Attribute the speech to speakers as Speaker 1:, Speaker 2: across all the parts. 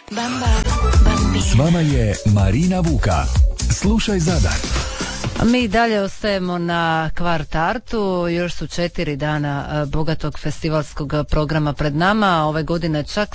Speaker 1: S vama je Marina Vuka. Slušaj Zadar.
Speaker 2: Mi dalje ostajemo na Kvartartu, još su 4 dana bogatog festivalskog programa pred nama. Ove godine čak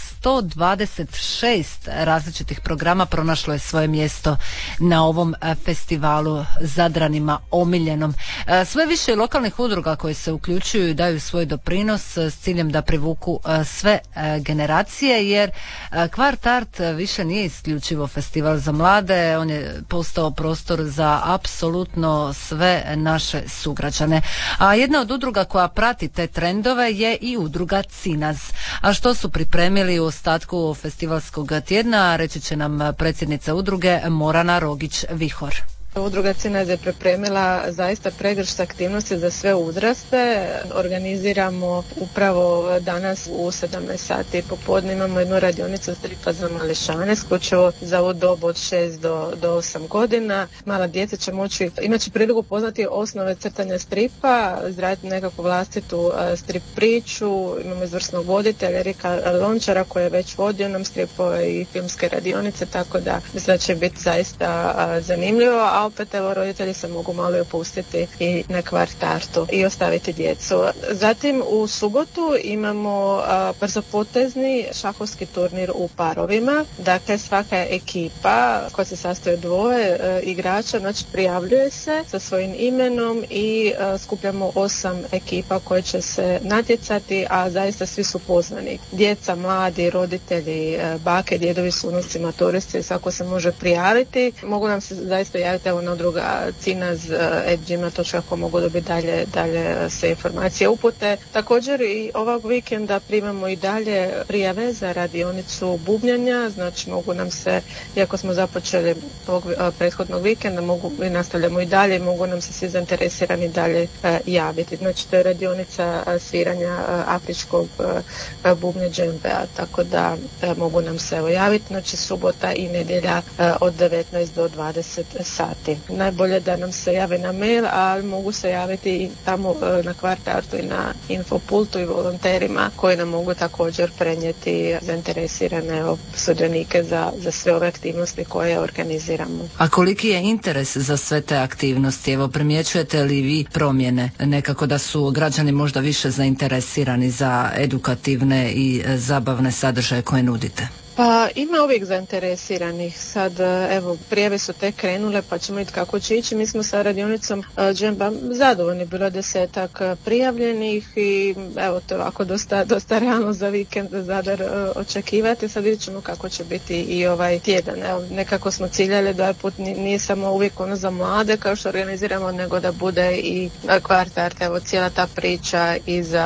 Speaker 2: 126 različitih programa pronašlo je svoje mjesto na ovom festivalu Zadranima omiljenom. Sve više lokalnih udruga koje se uključuju i daju svoj doprinos s ciljem da privuku sve generacije, jer Kvartart više nije isključivo festival za mlade, on je postao prostor za apsolutno sve naše sugrađane. A jedna od udruga koja prati te trendove je i udruga Cinaz. A što su pripremili u ostatku festivalskog tjedna, reći će nam predsjednica udruge Morana Rogić-Vihor.
Speaker 3: Udruga Cinaz je pripremila zaista pregršt aktivnosti za sve uzraste. Organiziramo upravo danas u 17 sati popodne imamo jednu radionicu stripa za mališane, isključivo za ovu dobu od 6 do 8 godina. Mala djeca će imat priliku poznati osnove crtanja stripa, izraditi nekakvu vlastitu strip priču. Imamo izvrsnog voditelja Erika Lončara koji je već vodio nam stripove i filmske radionice, tako da mislim da će biti zaista zanimljivo. A opet evo roditelji se mogu malo opustiti i na Kvartartu i ostaviti djecu. Zatim u subotu imamo brzopotezni šahovski turnir u parovima. Dakle, svaka ekipa koja se sastoji od dvoje igrača, znači prijavljuje se sa svojim imenom i skupljamo 8 ekipa koje će se natjecati, a zaista svi su poznani. Djeca, mladi, roditelji, bake, djedovi s unucima, turisti, svako se može prijaviti. Mogu nam se zaista javiti na udruga cinaz@gmail.com, mogu dobiti dalje sve informacije, upute. Također i ovog vikenda primamo i dalje prijave za radionicu bubnjanja, znači mogu nam se, iako smo započeli ovog prethodnog vikenda, i nastavljamo i dalje, mogu nam se svi zainteresirani dalje javiti. Znači to je radionica sviranja afričkog bubnja džembea, tako da mogu nam se javiti, znači subota i nedjelja od 19 do 20 sati. Najbolje da nam se jave na mail, ali mogu se javiti i tamo na Kvartartu i na infopultu i volonterima koji nam mogu također prenijeti zainteresirane sudionike za sve ove aktivnosti koje organiziramo.
Speaker 2: A koliki je interes za sve te aktivnosti? Evo, primjećujete li vi promjene nekako da su građani možda više zainteresirani za edukativne i zabavne sadržaje koje nudite?
Speaker 3: Pa ima uvijek zainteresiranih. Sad, evo, prijave su tek krenule pa ćemo vidjeti kako će ići. Mi smo sa radionicom džemba zadovoljni, bilo 10 prijavljenih i evo to je ovako dosta realno za vikend Zadar očekivati. Sad vidjet ćemo kako će biti i ovaj tjedan. Evo, nekako smo ciljali da put nije samo uvijek ono za mlade kao što organiziramo, nego da bude i Kvartart, evo cijela ta priča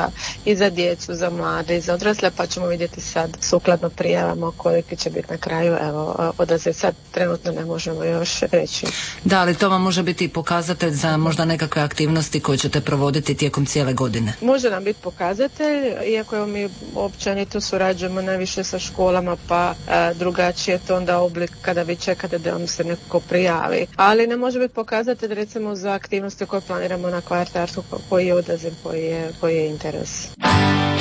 Speaker 3: i za djecu, za mlade i za odrasle, pa ćemo vidjeti sad sukladno prijavama koliki će biti na kraju, evo, odaziv sad trenutno ne možemo još reći.
Speaker 2: Da, ali to vam može biti i pokazatelj za možda nekakve aktivnosti koje ćete provoditi tijekom cijele godine?
Speaker 3: Može nam biti pokazatelj, iako mi općenito surađujemo najviše sa školama, pa drugačije je to onda oblik kada vi čekate da vam se neko prijavi. Ali ne može biti pokazatelj recimo za aktivnosti koje planiramo na Kvartartu, koji je odaziv, koji je interes.